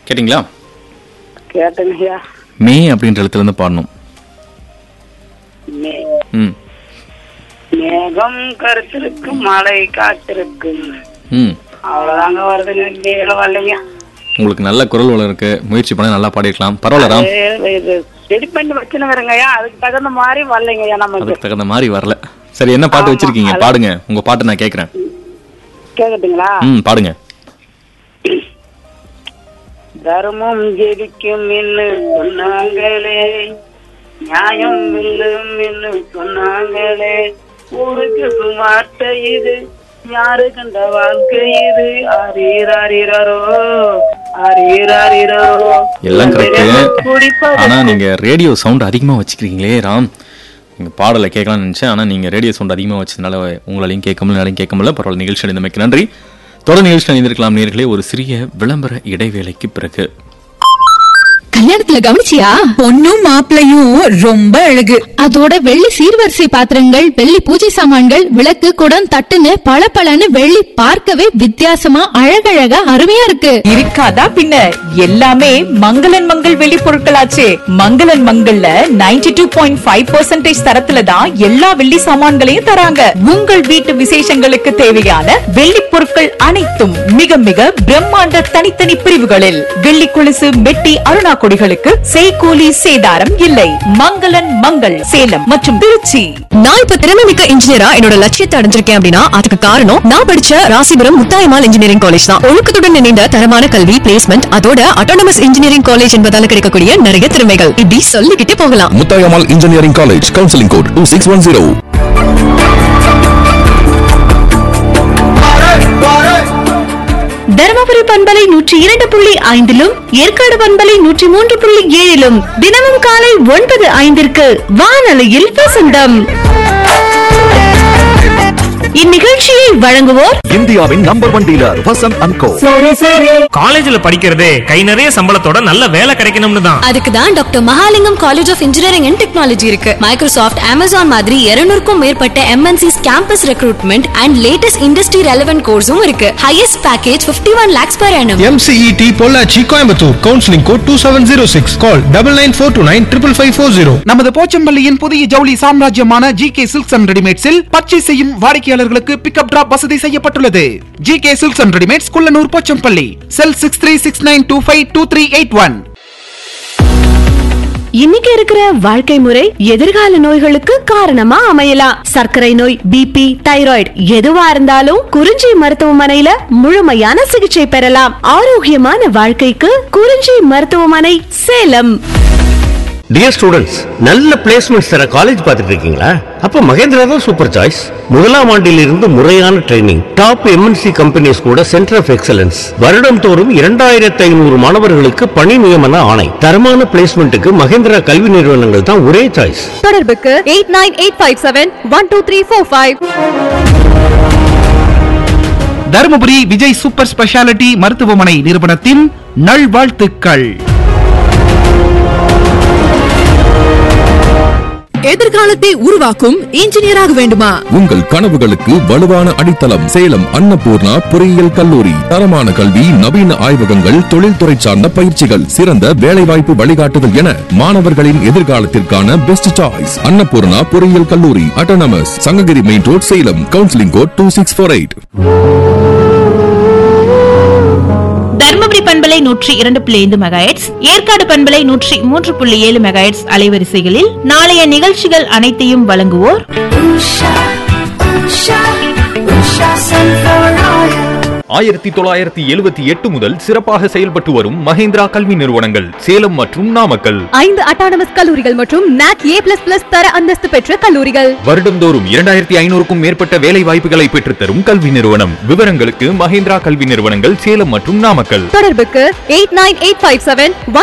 கேட்டிங்களா? கேட்டங்கய்யா. மே அப்படின்ற எழுத்துல இருந்து பாடணும். மேகம் கருத்திருக்கு, மழை காத்திருக்கு. அவ்வளவுதாங்க வருதுங்க, மேல வரலைங்க. உங்களுக்கு நல்ல குரல் வளம் இருக்கு, முயற்சி பண்ண நல்லா பாடிக்கலாம். பரவாயில்ல ராம், ரெடி பண்ணி வச்சுருங்கய்யா, அதுக்கு தகுந்த மாதிரி வரலைங்கய்யா. நமக்கு அதுக்கு தகுந்த மாதிரி வரல. சரி, என்ன பாட்டு வச்சிருக்கீங்க? பாடுங்க, உங்க பாட்டு நான் கேக்குறேன். கேக்கட்டுங்களா? பாடுங்க. தர்மம் ஜெயிக்கும் என்று சொன்னாங்களே, நியாயம் வெல்லும் என்று சொன்னாங்களே, ஊருக்கு வார்த்தை இது, யாரு கண்ட வாழ்க்கை இது, அரீரோ அரீரோ. எல்லாம் கரெக்ட். ஆனா நீங்க ரேடியோ சவுண்ட் அதிகமா வச்சுக்கிறீங்களே ராம். நீங்க பாடலை கேட்கலாம்னு நினைச்சேன், ஆனா நீங்க ரேடியோ சவுண்ட் அதிகமா வச்சதுனால உங்களாலையும் கேட்க முடியல. பரவாயில்ல, நிகழ்ச்சி அடைந்தமைக்கு நன்றி. தொடர் நிகழ்ச்சி அணிந்திருக்கலாம் நேயர்களே. ஒரு சிறிய விளம்பர இடைவேளைக்கு பிறகு. கல்யாணத்துல கவனிச்சியா? பொண்ணும் மாப்பிளையும் ரொம்ப அழகு. அதோட வெள்ளி சீர்வரிசை பாத்திரங்கள், வெள்ளி பூஜை சாமான்கள், விளக்கு, குடம், தட்டுன்னு பளபளன்னு வெள்ளி பார்க்கவே வித்தியாசமா அழகழகா அருமையா இருக்கு. இருக்காதா பின்ன, எல்லாமே மங்களன் மங்கள் வெள்ளி பொருட்களாச்சே. மங்களன் மங்கள்ல 92.5% தரத்துல தான் எல்லா வெள்ளி சாமான்களையும் தராங்க. உங்கள் வீட்டு விசேஷங்களுக்கு தேவையான வெள்ளி பொருட்கள் அனைத்தும் மிக மிக பிரம்மாண்ட தனித்தனி பிரிவுகளில். வெள்ளி கொலுசு, மெட்டி, அருணா கொடிகளுக்கு செய்கூலி சேதாரம் இல்லை. மங்களன் மங்கள், சேலம் மற்றும் திருச்சி. நான் இப்ப திறமைமிக்க இன்ஜினியரா என்னோட லட்சியத்தை அடைஞ்சிருக்கேன் அப்படின்னா அதுக்கு காரணம் நான் படிச்ச ராசிபுரம் முத்தாயம்மாள் இன்ஜினியரிங் காலேஜ் தான். ஒழுக்கத்துடன் இணைந்த தரமான கல்வி, பிளேஸ்மெண்ட், அதோட அட்டானமஸ் இன்ஜினியரிங் காலேஜ் என்பதால கிடைக்கக்கூடிய நிறைய திறமைகள் இப்படி சொல்லிக்கிட்டே போகலாம். Muthayammal engineering college, counselling code 2610. Dharmapuri பண்பலை 102.5 ஏற்காடு பண்பலை 103.7 தினமும் காலை 9:05 வானொலியில் வசந்தம். இந்நிகழ்ச்சியை வழங்குவோர் இந்தியாவின் நம்பர் 1 டீலர் வசந்த் அண்ட் கோ. காலேஜ்ல படிக்கிறதே கை நிறைய சம்பளத்தோட நல்ல வேலை கிடைக்கணும்னு தான். அதுக்கு தான் doctor Mahalingam college of engineering and technology இருக்கு. மைக்ரோசாஃப்ட், அமேசான் மாதிரி 200க்கும் மேற்பட்ட MNCs campus recruitment and latest industry relevant கோர்ஸும் இருக்கு. Highest package 51 lakhs per annum. MCET Pollachi, Coimbatore. Counselling code 2706. கால் 9942955540. நமது போச்சம்பள்ளியின் புதிய ஜவுளி சாம்ராஜ்யமான GK சில்க்ஸ் அண்ட் ரெடிமேட்ஸில் பர்ச்சேஸ் செய்யும் வாடிக்கையாளர்களுக்கு பிக்கப் டிராப் வசதி செய்யப்பட்டுள்ளது. GK silks and readymades, Kullanur, Pochampalli. செல் 6369252381. இன்னைக்கு இருக்கிற வாழ்க்கை முறை எதிர்கால நோய்களுக்கு காரணமா அமையலாம். சர்க்கரை நோய், BP, தைராய்டு எதுவா இருந்தாலும் குறிஞ்சி மருத்துவமனையில முழுமையான சிகிச்சை பெறலாம். ஆரோக்கியமான வாழ்க்கைக்கு குறிஞ்சி மருத்துவமனை, சேலம். டியர் ஸ்டூடெண்ட்ஸ், நல்ல பிளேஸ்மெண்ட்ஸ் தர காலேஜ் பார்த்துட்டு இருக்கீங்களா? அப்ப மகேந்திரா தான் சூப்பர் சாய்ஸ். முதலாம் ஆண்டிலிருந்து முறையான ட்ரைனிங், டாப் MNC கம்பெனிஸ் கூட சென்டர் ஆஃப் எக்ஸலன்ஸ். வருடம் தோறும் 2500 மாணவர்களுக்கு பணி நியமன ஆணை. தரமான பிளேஸ்மெண்ட்டுக்கு மகேந்திரா கல்வி நிறுவனங்கள் தான் ஒரே சாய்ஸ். தொடர்புக்கு 8985712345. தருமபுரி விஜய் சூப்பர் ஸ்பெஷாலிட்டி மருத்துவமனை நிறுவனத்தின் நல்வாழ்த்துக்கள். எதிர்காலத்தை உருவாக்கும் இன்ஜினியராக வேண்டுமா? உங்கள் கனவுகளுக்கு வலுவான அடித்தளம் சேலம் அன்னபூர்ணா பொறியியல் கல்லூரி. தரமான கல்வி, நவீன ஆய்வகங்கள், தொழில்துறை சார்ந்த பயிற்சிகள், சிறந்த வேலைவாய்ப்பு வழிகாட்டுதல் என மாணவர்களின் எதிர்காலத்திற்கான பெஸ்ட் சாய்ஸ் அன்னபூர்ணா பொறியியல் கல்லூரி, autonomous, Sankagiri main road, Salem. Counselling code 2648. Dharmapuri பண்பலை 102.5 மெகாஹெர்ட்ஸ், ஏற்காடு பண்பலை 103.7 மெகாஹெர்ட்ஸ் அலைவரிசைகளில் நாளைய நிகழ்ச்சிகள் அனைத்தையும் வழங்குவோர் 1978 முதல் சிறப்பாக செயல்பட்டு வரும் மகேந்திரா கல்வி நிறுவனங்கள் சேலம் மற்றும் நாமக்கல். 5 அட்டானமஸ் கல்லூரிகள் மற்றும் NAC A++ தர அந்தஸ்து பெற்ற கல்லூரிகள். வருடந்தோறும் 2500க்கும் மேற்பட்ட வேலை வாய்ப்புகளை பெற்றுத்தரும் கல்வி நிறுவனம். விவரங்களுக்கு மகேந்திரா கல்வி நிறுவனங்கள் சேலம் மற்றும் நாமக்கல். தொடர்புக்கு 898571